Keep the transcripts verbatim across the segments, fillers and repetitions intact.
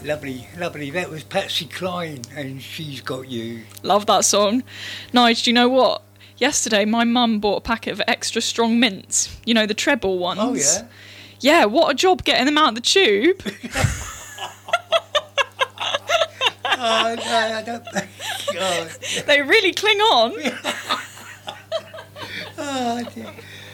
Lovely, lovely. That was Patsy Cline, and She's Got You. Love that song. Nige, do you know what? Yesterday, my mum bought a packet of extra strong mints. You know, the treble ones. Oh, yeah? Yeah, what a job getting them out of the tube. Oh, no, I don't... Oh, They really cling on. oh dear.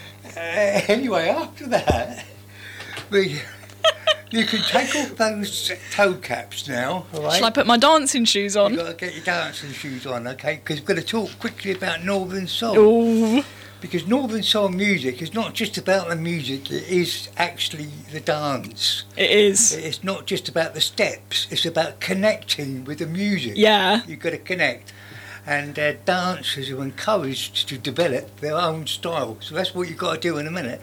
Uh, anyway, after that, we... You can take off those toe caps now, all right? Shall I put my dancing shoes on? You've got to get your dancing shoes on, okay? Because we're going to talk quickly about Northern Soul. Ooh. Because Northern Soul music is not just about the music, it is actually the dance. It is. It's not just about the steps, it's about connecting with the music. Yeah. You've got to connect. And uh, dancers are encouraged to develop their own style. So that's what you've got to do in a minute.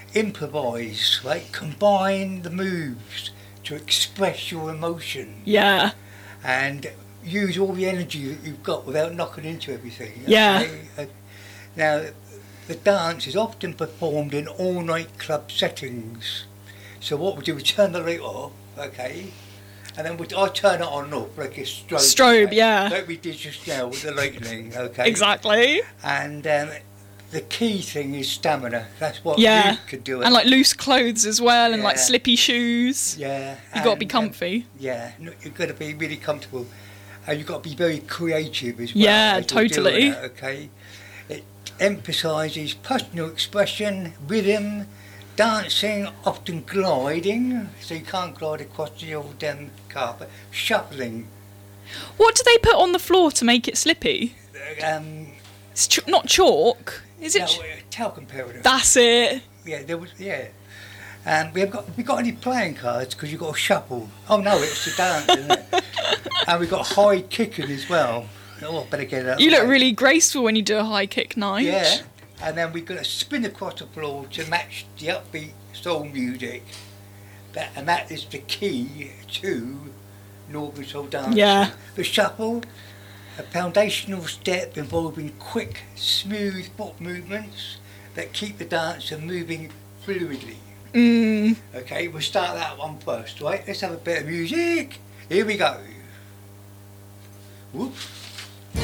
Improvise, right? Combine the moves to express your emotion. Yeah. And use all the energy that you've got without knocking into everything. Yeah. Okay? Uh, now, the dance is often performed in all-night club settings. So what we do, we turn the light off, okay? And then we, I turn it on and off like a strobe. Strobe, okay? yeah. Like we did just now with the lightning, okay? Exactly. And um, the key thing is stamina. That's what Yeah. you could do. It. And like loose clothes as well, and like Yeah. slippy shoes. Yeah. You got to be and, um, comfy. Yeah, no, you've got to be really comfortable. And you've got to be very creative as well. Yeah, as you're doing totally. that, okay? It emphasises personal expression, rhythm, dancing, often gliding, so you can't glide across the old um, carpet, shuffling. What do they put on the floor to make it slippy? Um, It's ch- not chalk, is it? no, ch- uh, talcum powder. That's it. Yeah, there was, yeah. Um, we have got we got any playing cards because you've got to shuffle. Oh no, it's a dance, isn't it? And we've got high kicking as well. Oh, I better get that. You look right. really graceful when you do a high kick, Nige. Yeah, and then we've got to spin across the floor to match the upbeat soul music. That, and that is the key to Northern Soul dancing. Yeah. The shuffle, a foundational step involving quick, smooth foot movements that keep the dancer moving fluidly. Mm. Okay, we'll start that one first, right? Let's have a bit of music. Here we go. Whoop.